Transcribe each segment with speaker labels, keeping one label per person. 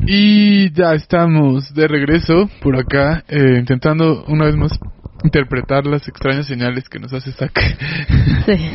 Speaker 1: Y ya estamos de regreso por acá, intentando una vez más interpretar las extrañas señales que nos hace Zach.
Speaker 2: Sí.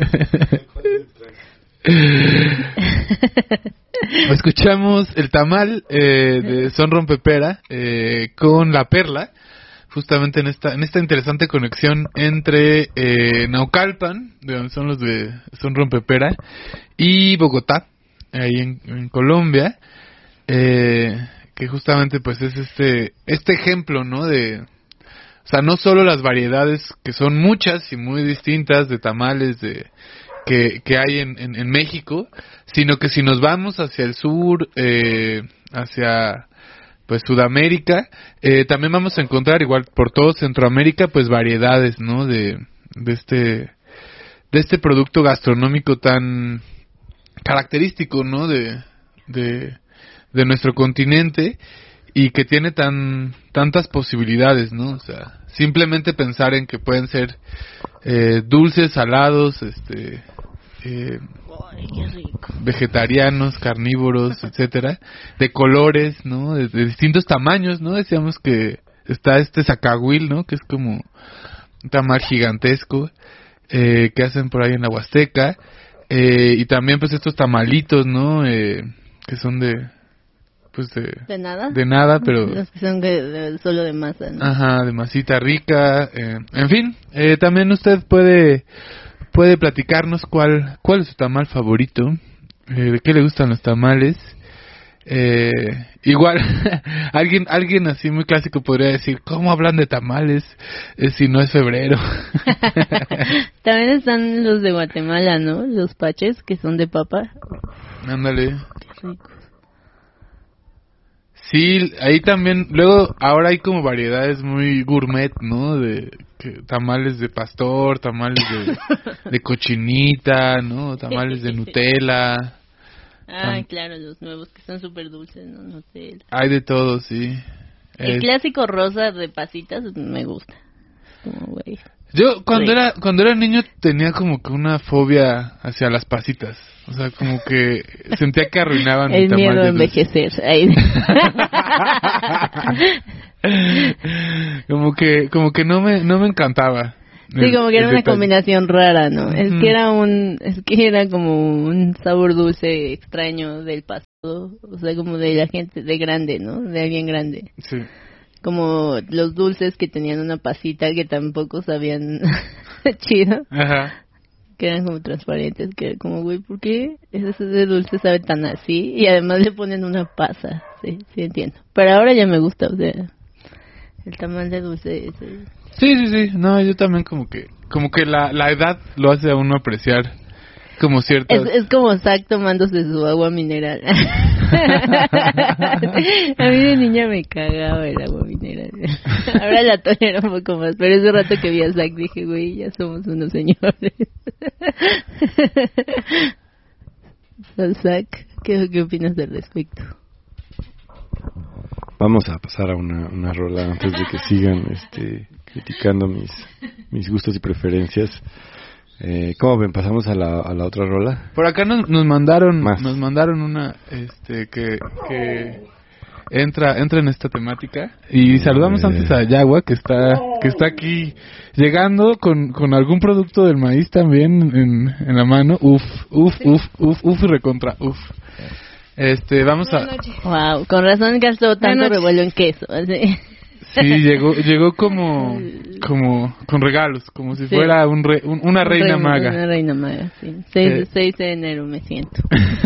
Speaker 1: Escuchamos el tamal de Son Rompepera con La Perla, justamente en esta interesante conexión entre Naucalpan, de donde son los de Son Rompepera, y Bogotá, ahí en Colombia, que justamente pues es este ejemplo, ¿no? O sea, no solo las variedades, que son muchas y muy distintas de tamales que hay en México, sino que si nos vamos hacia el sur, hacia pues Sudamérica, también vamos a encontrar, igual por todo Centroamérica, pues variedades, ¿no? de este producto gastronómico tan característico, ¿no? de nuestro continente, y que tiene tantas posibilidades, ¿no? O sea, simplemente pensar en que pueden ser dulces, salados,
Speaker 2: Ay, qué rico.
Speaker 1: vegetarianos, carnívoros, etcétera, de colores, ¿no? De distintos tamaños, ¿no? Decíamos que está zacahuil, ¿no? Que es como un tamal gigantesco que hacen por ahí en la Huasteca, y también pues estos tamalitos, ¿no? Que son de nada, pero
Speaker 2: Los que son solo de masa, ¿no?
Speaker 1: Ajá, de masita rica, en fin, también usted puede platicarnos cuál es su tamal favorito, de qué le gustan los tamales. Igual alguien así muy clásico podría decir, ¿cómo hablan de tamales si no es febrero?
Speaker 2: También están los de Guatemala, ¿no? Los paches, que son de papa.
Speaker 1: Ándale.
Speaker 2: Qué rico.
Speaker 1: Sí, ahí también, luego, ahora hay como variedades muy gourmet, ¿no? Tamales de pastor, tamales de cochinita, ¿no? Tamales de Nutella.
Speaker 2: Claro, los nuevos que son súper dulces, ¿no? Nutella.
Speaker 1: Hay de todo, sí.
Speaker 2: El clásico rosa de pasitas me gusta. Como, güey.
Speaker 1: Yo cuando era niño tenía como que una fobia hacia las pasitas. O sea, como que sentía que arruinaban mi tamal.
Speaker 2: El miedo a envejecer.
Speaker 1: como que no me encantaba.
Speaker 2: Sí, como que era una combinación rara, ¿no? Uh-huh. Es que era como un sabor dulce extraño del pasado, o sea, como de la gente de grande, ¿no? De alguien grande.
Speaker 1: Sí.
Speaker 2: Como los dulces que tenían una pasita que tampoco sabían chido.
Speaker 1: Ajá.
Speaker 2: Que eran como transparentes, que era como, güey, ¿por qué ese dulce sabe tan así? Y además le ponen una pasa, sí entiendo. Pero ahora ya me gusta, o sea, el tamal de dulce ese.
Speaker 1: Sí, no, yo también como que la edad lo hace a uno apreciar como ciertas...
Speaker 2: Es como Zach tomándose su agua mineral. A mí de niña me cagaba el agua mineral. Ahora la tolero un poco más, pero ese rato que vi a Zach dije, güey, ya somos unos señores. Zach, ¿qué opinas al respecto?
Speaker 3: Vamos a pasar a una rola antes de que sigan criticando mis gustos y preferencias. ¿Cómo ven? ¿Pasamos a la otra rola?
Speaker 1: Por acá nos mandaron una que entra en esta temática, y saludamos antes a Yagua que está aquí llegando con algún producto del maíz también en la mano. Uf, recontra, uf. Vamos a...
Speaker 2: Wow, con razón gastó tanto revuelo en queso. Así.
Speaker 1: Sí, llegó como con regalos, como si fuera una reina maga.
Speaker 2: Una reina maga, sí. 6 de enero me siento.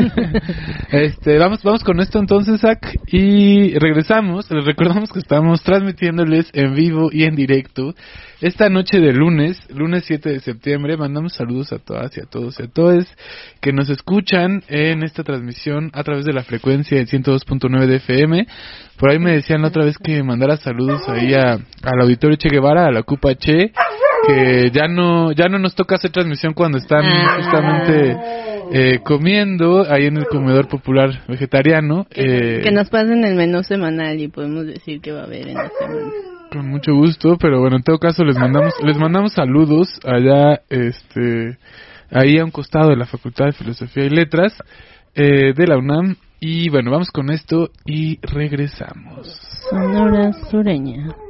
Speaker 1: Vamos con esto entonces, Zach, y regresamos. Les recordamos que estamos transmitiéndoles en vivo y en directo esta noche de lunes 7 de septiembre. Mandamos saludos a todas y a todos y a todos que nos escuchan en esta transmisión a través de la frecuencia del 102.9 de FM. Por ahí me decían la otra vez que mandara saludos ahí al auditorio Che Guevara, a la Cupa Che, que ya no nos toca hacer transmisión cuando están justamente comiendo ahí en el comedor popular vegetariano.
Speaker 2: Que nos pasen el menú semanal y podemos decir que va a haber en la semana.
Speaker 1: Con mucho gusto, pero bueno, en todo caso les mandamos saludos allá, ahí a un costado de la Facultad de Filosofía y Letras de la UNAM. Y bueno, vamos con esto y regresamos.
Speaker 2: Sonora Sureña.